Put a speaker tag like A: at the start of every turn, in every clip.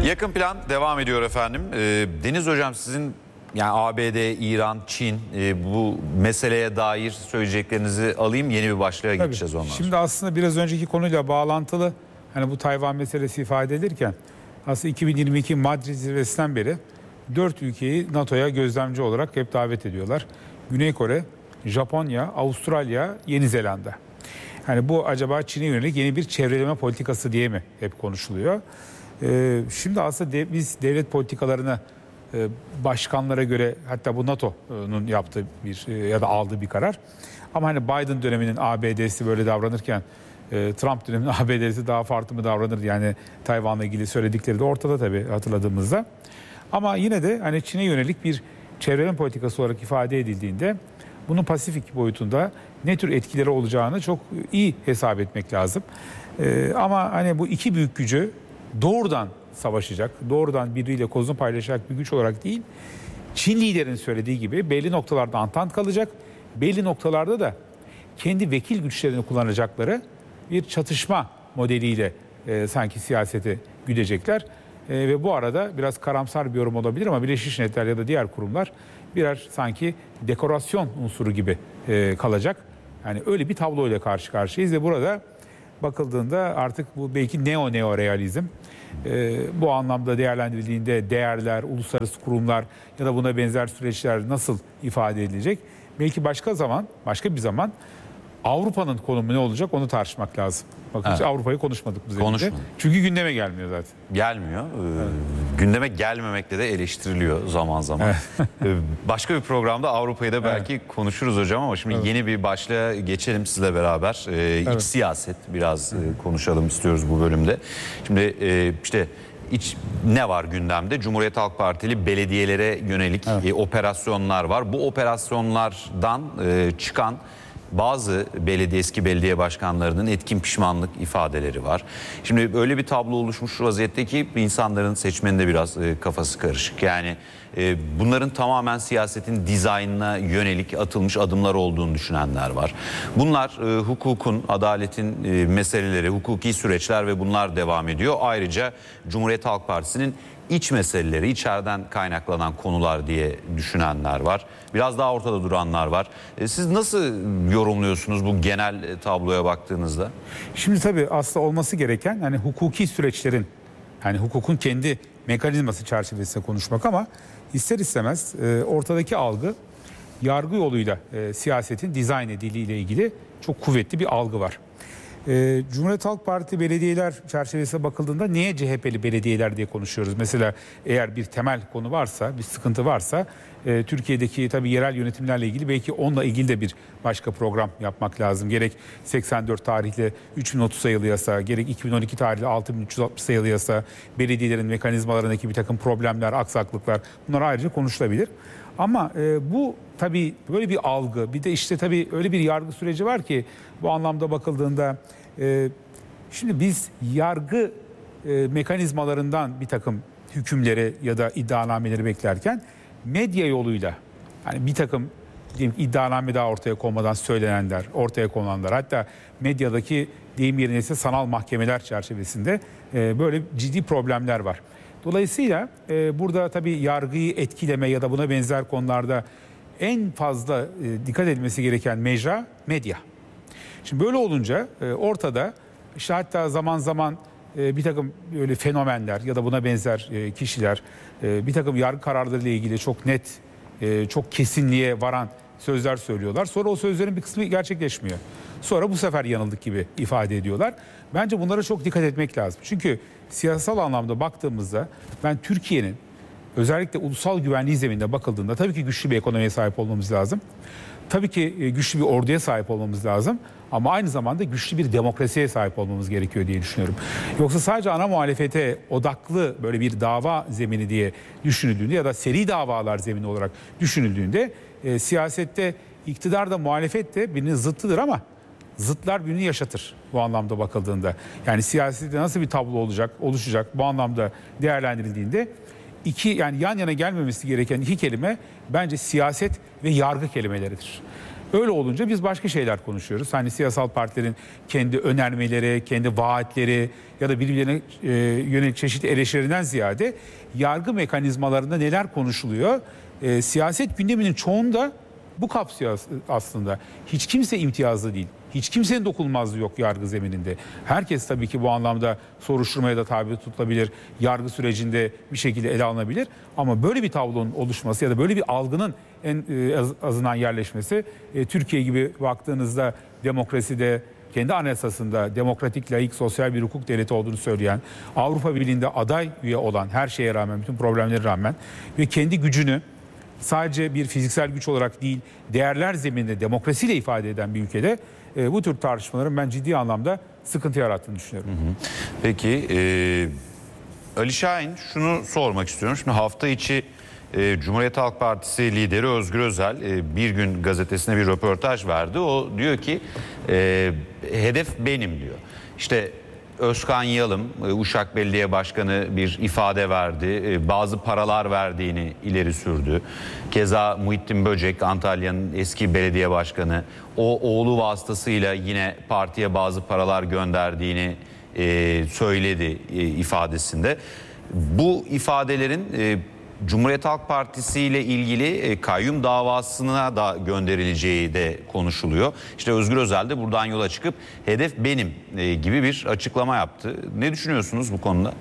A: Yakın plan devam ediyor efendim. Deniz Hocam, sizin yani ABD, İran, Çin bu meseleye dair söyleyeceklerinizi alayım. Yeni bir başlığa geçeceğiz ondan sonra.
B: Şimdi aslında biraz önceki konuyla bağlantılı, hani bu Tayvan meselesi ifade edilirken aslında 2022 Madrid zirvesinden beri 4 ülkeyi NATO'ya gözlemci olarak hep davet ediyorlar. Güney Kore, Japonya, Avustralya, Yeni Zelanda. Hani bu acaba Çin'e yönelik yeni bir çevreleme politikası diye mi hep konuşuluyor? Şimdi aslında biz devlet politikalarını başkanlara göre, hatta bu NATO'nun yaptığı bir ya da aldığı bir karar. Ama hani Biden döneminin ABD'si böyle davranırken Trump döneminin ABD'si daha farklı mı davranır? Yani Tayvan'la ilgili söyledikleri de ortada tabii hatırladığımızda. Ama yine de hani Çin'e yönelik bir çevreleme politikası olarak ifade edildiğinde bunun Pasifik boyutunda ne tür etkileri olacağını çok iyi hesap etmek lazım. Ama hani bu iki büyük gücü doğrudan savaşacak, doğrudan birbiriyle kozunu paylaşacak bir güç olarak değil, Çin liderinin söylediği gibi belli noktalarda antant kalacak, belli noktalarda da kendi vekil güçlerini kullanacakları bir çatışma modeliyle sanki siyaseti güdecekler. Ve bu arada biraz karamsar bir yorum olabilir ama Birleşmiş Milletler ya da diğer kurumlar birer sanki dekorasyon unsuru gibi kalacak. Yani öyle bir tabloyla karşı karşıyayız ve burada bakıldığında artık bu belki neo-realizm bu anlamda değerlendirildiğinde değerler, uluslararası kurumlar ya da buna benzer süreçler nasıl ifade edilecek? Belki başka bir zaman Avrupa'nın konumu ne olacak onu tartışmak lazım. Bakın evet. Avrupa'yı konuşmadık bu üzerinde. Çünkü gündeme gelmiyor zaten.
A: Gelmiyor. Gündeme gelmemekle de eleştiriliyor zaman zaman. Evet. Başka bir programda Avrupa'yı da belki konuşuruz hocam ama şimdi yeni bir başlığa geçelim sizle beraber. İç siyaset biraz konuşalım istiyoruz bu bölümde. Şimdi işte ne var gündemde? Cumhuriyet Halk Partili belediyelere yönelik operasyonlar var. Bu operasyonlardan çıkan bazı eski belediye başkanlarının etkin pişmanlık ifadeleri var. Şimdi böyle bir tablo oluşmuş vaziyette ki insanların, seçmenin de biraz kafası karışık. Yani bunların tamamen siyasetin dizaynına yönelik atılmış adımlar olduğunu düşünenler var. Bunlar hukukun, adaletin meseleleri, hukuki süreçler ve bunlar devam ediyor. Ayrıca Cumhuriyet Halk Partisi'nin iç meseleleri, içeriden kaynaklanan konular diye düşünenler var. Biraz daha ortada duranlar var. Siz nasıl yorumluyorsunuz bu genel tabloya baktığınızda?
B: Şimdi tabii aslında olması gereken hani hukuki süreçlerin, yani hukukun kendi mekanizması çerçevesinde konuşmak ama ister istemez ortadaki algı yargı yoluyla siyasetin dizayn edildiğiyle ilgili çok kuvvetli bir algı var. Cumhuriyet Halk Parti belediyeler çerçevesine bakıldığında niye CHP'li belediyeler diye konuşuyoruz? Mesela eğer bir temel konu varsa, bir sıkıntı varsa Türkiye'deki tabii yerel yönetimlerle ilgili belki onunla ilgili de bir başka program yapmak lazım. Gerek 84 tarihli 3030 sayılı yasa, gerek 2012 tarihli 6360 sayılı yasa, belediyelerin mekanizmalarındaki bir takım problemler, aksaklıklar, bunlar ayrıca konuşulabilir. Ama bu tabii böyle bir algı, bir de işte tabii öyle bir yargı süreci var ki bu anlamda bakıldığında şimdi biz yargı mekanizmalarından bir takım hükümleri ya da iddianameleri beklerken medya yoluyla yani bir takım diyelim iddianame daha ortaya konmadan söylenenler, ortaya konulanlar, hatta medyadaki deyim yerine ise sanal mahkemeler çerçevesinde böyle ciddi problemler var. Dolayısıyla burada tabii yargıyı etkileme ya da buna benzer konularda en fazla dikkat edilmesi gereken mecra medya. Şimdi böyle olunca ortada işte hatta zaman zaman bir takım böyle fenomenler ya da buna benzer kişiler bir takım yargı kararları ile ilgili çok net, çok kesinliğe varan sözler söylüyorlar. Sonra o sözlerin bir kısmı gerçekleşmiyor. Sonra bu sefer yanıldık gibi ifade ediyorlar. Bence bunlara çok dikkat etmek lazım. Çünkü siyasal anlamda baktığımızda ben Türkiye'nin özellikle ulusal güvenliği zemininde bakıldığında tabii ki güçlü bir ekonomiye sahip olmamız lazım. Tabii ki güçlü bir orduya sahip olmamız lazım. Ama aynı zamanda güçlü bir demokrasiye sahip olmamız gerekiyor diye düşünüyorum. Yoksa sadece ana muhalefete odaklı böyle bir dava zemini diye düşünüldüğünde ya da seri davalar zemini olarak düşünüldüğünde siyasette iktidar da muhalefet de birbirinin zıttıdır ama zıtlar birbirini yaşatır bu anlamda bakıldığında. Yani siyasette nasıl bir tablo oluşacak bu anlamda değerlendirildiğinde yani yan yana gelmemesi gereken iki kelime bence siyaset ve yargı kelimeleridir. Öyle olunca biz başka şeyler konuşuyoruz. Hani siyasal partilerin kendi önermeleri, kendi vaatleri ya da birbirlerine yönelik çeşitli eleştirilerinden ziyade yargı mekanizmalarında neler konuşuluyor? Siyaset gündeminin çoğunda bu kapsıyor aslında. Hiç kimse imtiyazlı değil. Hiç kimsenin dokunulmazlığı yok yargı zemininde. Herkes tabii ki bu anlamda soruşturmaya da tabi tutulabilir. Yargı sürecinde bir şekilde ele alınabilir. Ama böyle bir tablonun oluşması ya da böyle bir algının en azından yerleşmesi Türkiye gibi baktığınızda demokraside, kendi anayasasında demokratik, laik, sosyal bir hukuk devleti olduğunu söyleyen, Avrupa Birliği'nde aday üye olan, her şeye rağmen, bütün problemlere rağmen ve kendi gücünü sadece bir fiziksel güç olarak değil, değerler zemininde demokrasiyle ifade eden bir ülkede bu tür tartışmaların ben ciddi anlamda sıkıntı yarattığını düşünüyorum.
A: Peki Ali Şahin, şunu sormak istiyorum. Şimdi hafta içi Cumhuriyet Halk Partisi lideri Özgür Özel Bir Gün gazetesine bir röportaj verdi. O diyor ki hedef benim diyor. İşte Özkan Yalım, Uşak Belediye Başkanı bir ifade verdi. Bazı paralar verdiğini ileri sürdü. Keza Muhittin Böcek, Antalya'nın eski belediye başkanı, o oğlu vasıtasıyla yine partiye bazı paralar gönderdiğini söyledi ifadesinde. Bu ifadelerin Cumhuriyet Halk Partisi ile ilgili kayyum davasına da gönderileceği de konuşuluyor. İşte Özgür Özel de buradan yola çıkıp hedef benim gibi bir açıklama yaptı. Ne düşünüyorsunuz bu konuda?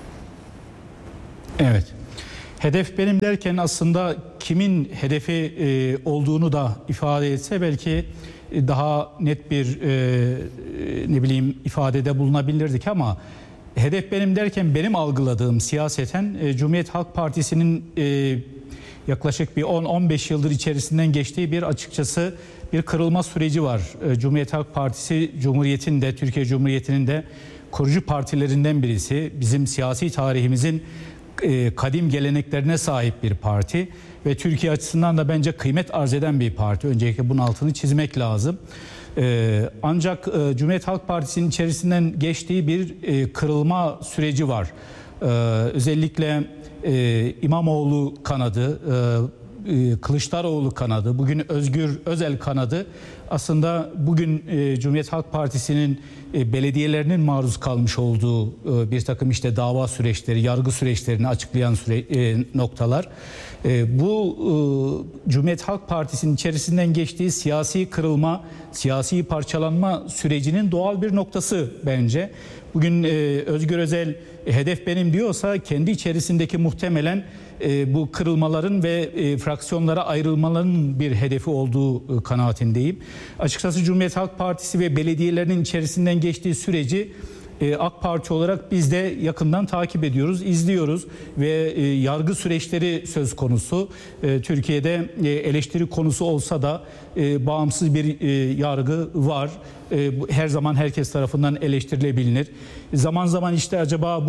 C: Evet. Hedef benim derken aslında kimin hedefi olduğunu da ifade etse belki daha net bir ifadede bulunabilirdik ama hedef benim derken benim algıladığım siyaseten Cumhuriyet Halk Partisi'nin yaklaşık bir 10-15 yıldır içerisinden geçtiği bir açıkçası bir kırılma süreci var. Cumhuriyet Halk Partisi Cumhuriyet'in de Türkiye Cumhuriyeti'nin de kurucu partilerinden birisi. Bizim siyasi tarihimizin kadim geleneklerine sahip bir parti ve Türkiye açısından da bence kıymet arz eden bir parti. Öncelikle bunun altını çizmek lazım. Ancak Cumhuriyet Halk Partisi'nin içerisinden geçtiği bir kırılma süreci var. Özellikle İmamoğlu kanadı, Kılıçdaroğlu kanadı, bugün Özgür Özel kanadı aslında bugün Cumhuriyet Halk Partisi'nin belediyelerinin maruz kalmış olduğu bir takım işte dava süreçleri, yargı süreçlerini açıklayan noktalar. Bu Cumhuriyet Halk Partisi'nin içerisinden geçtiği siyasi kırılma, siyasi parçalanma sürecinin doğal bir noktası bence. Bugün Özgür Özel hedef benim diyorsa kendi içerisindeki muhtemelen bu kırılmaların ve fraksiyonlara ayrılmaların bir hedefi olduğu kanaatindeyim. Açıkçası Cumhuriyet Halk Partisi ve belediyelerinin içerisinden geçtiği süreci AK Parti olarak biz de yakından takip ediyoruz, izliyoruz ve yargı süreçleri söz konusu. Türkiye'de eleştiri konusu olsa da bağımsız bir yargı var. Her zaman herkes tarafından eleştirilebilir. Zaman zaman işte acaba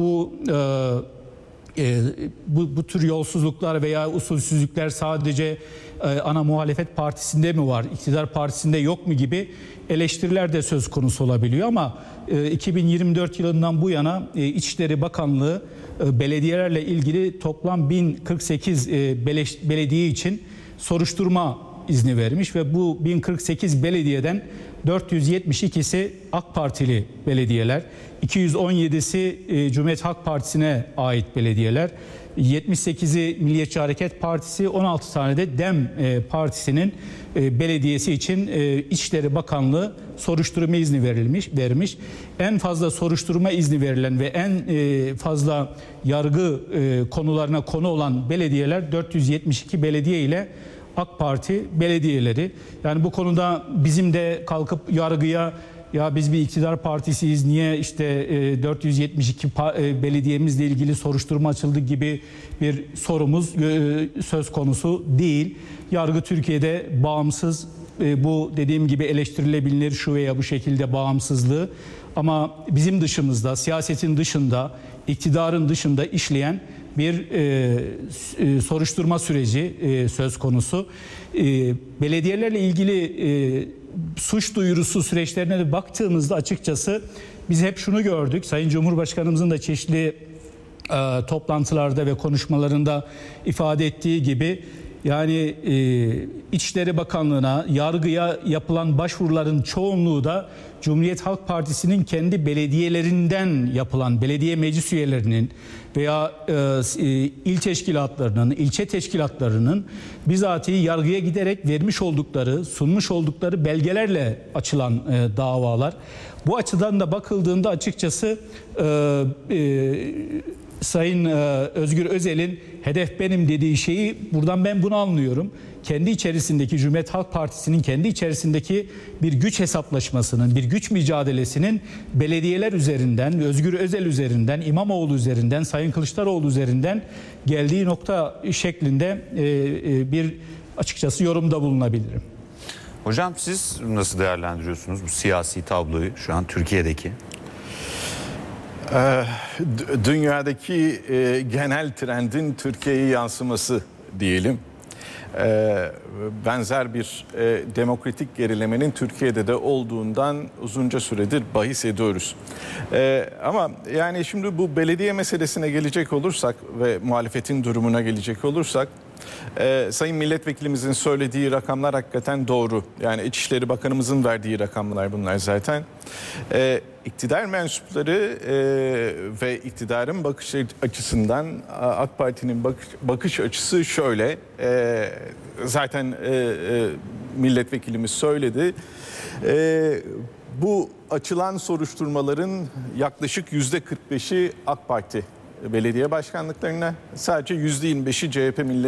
C: bu tür yolsuzluklar veya usulsüzlükler sadece ana muhalefet partisinde mi var, iktidar partisinde yok mu gibi eleştiriler de söz konusu olabiliyor ama 2024 yılından bu yana İçişleri Bakanlığı belediyelerle ilgili toplam 1048 belediye için soruşturma izni vermiş ve bu 1048 belediyeden 472'si AK Partili belediyeler, 217'si Cumhuriyet Halk Partisi'ne ait belediyeler, 78'i Milliyetçi Hareket Partisi, 16 tane de DEM Partisi'nin belediyesi için İçişleri Bakanlığı soruşturma izni vermiş. En fazla soruşturma izni verilen ve en fazla yargı konularına konu olan belediyeler 472 belediye ile AK Parti belediyeleri. Yani bu konuda bizim de kalkıp yargıya ya biz bir iktidar partisiyiz niye işte 472 belediyemizle ilgili soruşturma açıldı gibi bir sorumuz söz konusu değil. Yargı Türkiye'de bağımsız, bu dediğim gibi eleştirilebilir şu veya bu şekilde bağımsızlığı ama bizim dışımızda, siyasetin dışında, iktidarın dışında işleyen bir soruşturma süreci söz konusu. Belediyelerle ilgili suç duyurusu süreçlerine de baktığımızda açıkçası biz hep şunu gördük. Sayın Cumhurbaşkanımızın da çeşitli toplantılarda ve konuşmalarında ifade ettiği gibi Yani İçişleri Bakanlığı'na, yargıya yapılan başvuruların çoğunluğu da Cumhuriyet Halk Partisi'nin kendi belediyelerinden yapılan, belediye meclis üyelerinin veya il teşkilatlarının, ilçe teşkilatlarının bizatihi yargıya giderek vermiş oldukları, sunmuş oldukları belgelerle açılan davalar. Bu açıdan da bakıldığında açıkçası Sayın Özgür Özel'in hedef benim dediği şeyi buradan ben bunu anlıyorum. Kendi içerisindeki Cumhuriyet Halk Partisi'nin kendi içerisindeki bir güç hesaplaşmasının, bir güç mücadelesinin belediyeler üzerinden, Özgür Özel üzerinden, İmamoğlu üzerinden, Sayın Kılıçdaroğlu üzerinden geldiği nokta şeklinde bir açıkçası yorumda bulunabilirim.
A: Hocam siz nasıl değerlendiriyorsunuz bu siyasi tabloyu şu an Türkiye'deki?
D: Dünyadaki genel trendin Türkiye'ye yansıması diyelim. Benzer bir demokratik gerilemenin Türkiye'de de olduğundan uzunca süredir bahis ediyoruz. Ama yani şimdi bu belediye meselesine gelecek olursak ve muhalefetin durumuna gelecek olursak, Sayın Milletvekilimizin söylediği rakamlar hakikaten doğru. Yani İçişleri Bakanımızın verdiği rakamlar bunlar zaten. İktidar mensupları ve iktidarın bakış açısından AK Parti'nin bakış açısı şöyle. Zaten milletvekilimiz söyledi. Bu açılan soruşturmaların yaklaşık %45'i AK Parti belediye başkanlıklarına, sadece %25'i CHP